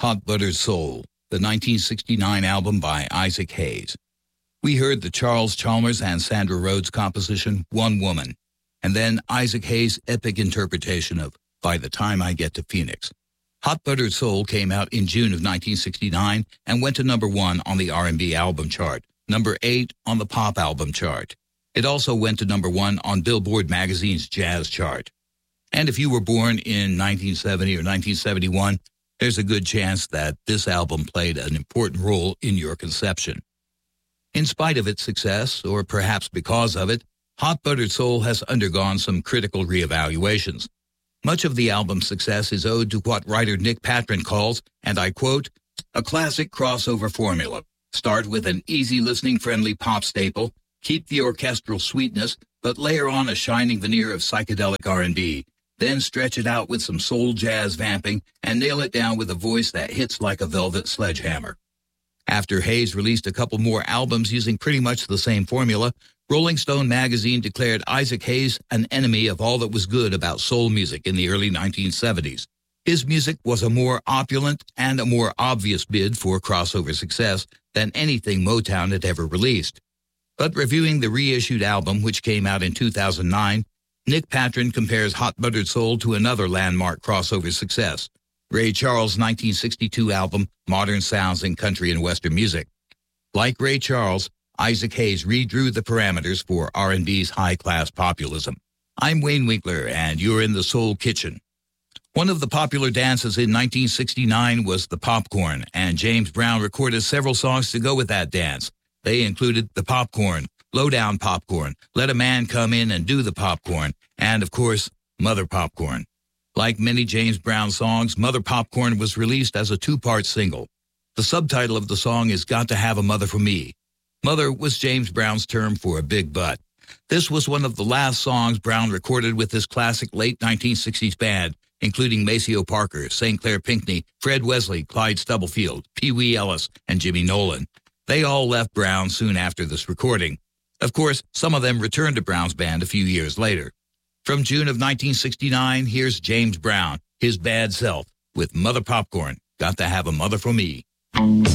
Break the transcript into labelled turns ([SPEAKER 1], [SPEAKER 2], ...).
[SPEAKER 1] Hot Buttered Soul, the 1969 album by Isaac Hayes. We heard the Charles Chalmers and Sandra Rhodes composition, One Woman, and then Isaac Hayes' epic interpretation of By the Time I Get to Phoenix. Hot Buttered Soul came out in June of 1969 and went to number 1 on the R&B album chart, number 8 on the pop album chart. It also went to number 1 on Billboard magazine's jazz chart. And if you were born in 1970 or 1971, there's a good chance that this album played an important role in your conception. In spite of its success, or perhaps because of it, Hot Buttered Soul has undergone some critical reevaluations. Much of the album's success is owed to what writer Nick Patron calls, and I quote, a classic crossover formula. Start with an easy-listening, friendly pop staple, keep the orchestral sweetness, but layer on a shining veneer of psychedelic R&B. Then stretch it out with some soul jazz vamping and nail it down with a voice that hits like a velvet sledgehammer. After Hayes released a couple more albums using pretty much the same formula, Rolling Stone magazine declared Isaac Hayes an enemy of all that was good about soul music in the early 1970s. His music was a more opulent and a more obvious bid for crossover success than anything Motown had ever released. But reviewing the reissued album, which came out in 2009, Nick Patron compares Hot Buttered Soul to another landmark crossover success, Ray Charles' 1962 album, Modern Sounds in Country and Western Music. Like Ray Charles, Isaac Hayes redrew the parameters for R&B's high-class populism. I'm Wayne Winkler, and you're in the Soul Kitchen. One of the popular dances in 1969 was the popcorn, and James Brown recorded several songs to go with that dance. They included The Popcorn, Lowdown Popcorn, Let a Man Come In and Do the Popcorn, and, of course, Mother Popcorn. Like many James Brown songs, Mother Popcorn was released as a 2-part single. The subtitle of the song is Got to Have a Mother for Me. Mother was James Brown's term for a big butt. This was one of the last songs Brown recorded with his classic late 1960s band, including Maceo Parker, St. Clair Pinckney, Fred Wesley, Clyde Stubblefield, Pee Wee Ellis, and Jimmy Nolan. They all left Brown soon after this recording. Of course, some of them returned to Brown's band a few years later. From June of 1969, here's James Brown, his bad self, with Mother Popcorn, Got to Have a Mother for Me.